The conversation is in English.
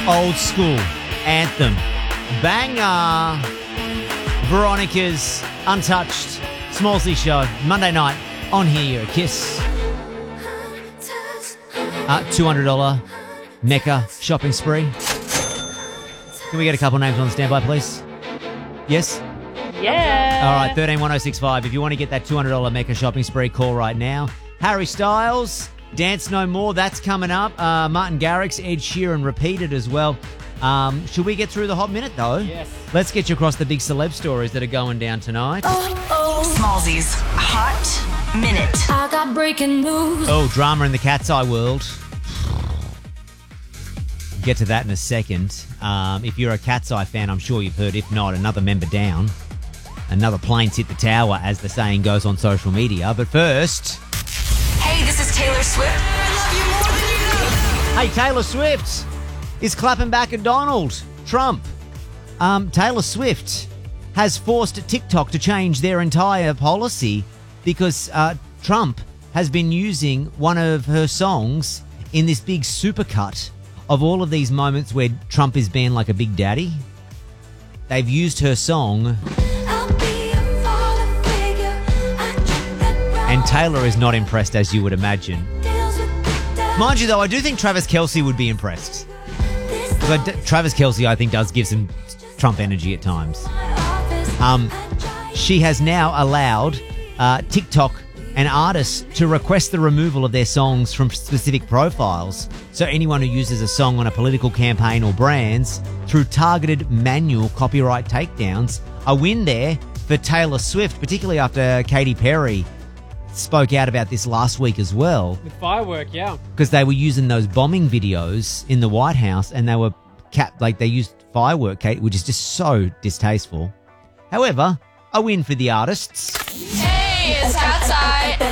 old school anthem. Banger. Veronica's Untouched. Smallsy Show. Monday night on Here You're a Kiss. $200 Mecca shopping spree. Can we get a couple names on the standby, please? Yes? Yeah. All right, 131065. If you want to get that $200 Mecca shopping spree, call right now. Harry Styles, Dance No More, that's coming up. Martin Garrix, Ed Sheeran repeated as well. Should we get through the hot minute, though? Yes. Let's get you across the big celeb stories that are going down tonight. Smallsy's Hot Minute. I got breaking news. Oh, drama in the cat's eye world. Get to that in a second. If you're a Cat's Eye fan, I'm sure you've heard. If not, another member down. Another plane's hit the tower, as the saying goes on social media. But first... Hey, this is Taylor Swift. I love you more than you know. Hey, Taylor Swift is clapping back at Donald Trump. Taylor Swift has forced TikTok to change their entire policy because Trump has been using one of her songs in this big supercut of all of these moments where Trump is being like a big daddy. They've used her song, and Taylor is not impressed, as you would imagine. Mind you, though, I do think Travis Kelce would be impressed. But Travis Kelce, I think, does give some Trump energy at times. She has now allowed TikTok and artists to request the removal of their songs from specific profiles. So anyone who uses a song on a political campaign or brands through targeted manual copyright takedowns. A win there for Taylor Swift, particularly after Katy Perry spoke out about this last week as well. With Firework, yeah. Because they were using those bombing videos in the White House and they were they used firework, which is just so distasteful. However, a win for the artists. Hey, it's Cat's Eye.